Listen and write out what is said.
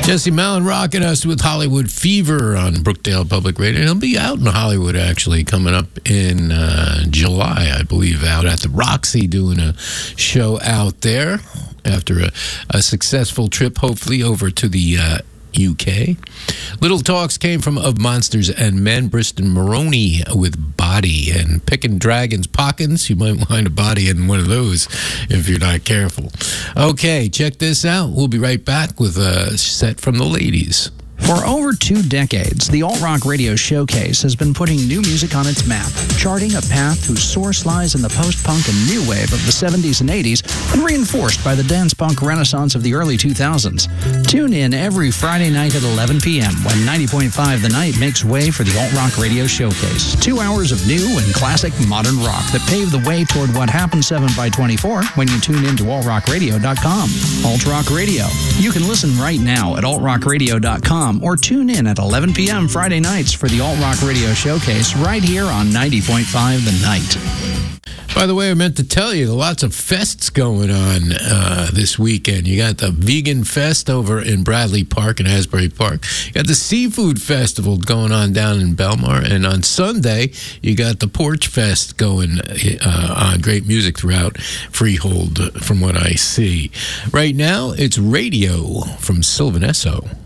Jesse Malin rocking us with Hollywood Fever on Brookdale Public Radio. He'll be out in Hollywood, actually, coming up in July, I believe, out at the Roxy doing a show out there after a successful trip, hopefully, over to the UK. Little talks came from Of Monsters and Men, Briston Maroney with Body, and Picking Dragons Pockets. You might find a body in one of those if you're not careful. Okay, check this out. We'll be right back with a set from the ladies. For over 2 decades, the Alt-Rock Radio Showcase has been putting new music on its map, charting a path whose source lies in the post-punk and new wave of the 70s and 80s and reinforced by the dance-punk renaissance of the early 2000s. Tune in every Friday night at 11 p.m. when 90.5 The Night makes way for the Alt-Rock Radio Showcase. 2 hours of new and classic modern rock that pave the way toward what happens 7x24 when you tune in to altrockradio.com. Alt-Rock Radio. You can listen right now at altrockradio.com or tune in at 11 p.m. Friday nights for the Alt-Rock Radio Showcase right here on 90.5 The Night. By the way, I meant to tell you, lots of fests going on this weekend. You got the Vegan Fest over in Bradley Park and Asbury Park. You got the Seafood Festival going on down in Belmar. And on Sunday, you got the Porch Fest going on. Great music throughout Freehold, from what I see. Right now, it's Radio from Sylvan Esso.